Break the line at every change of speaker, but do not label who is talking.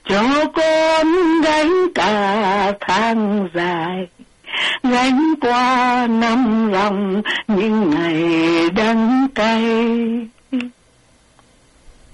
cho con gánh cả tháng dài, gánh qua năm lòng những ngày đắng cay.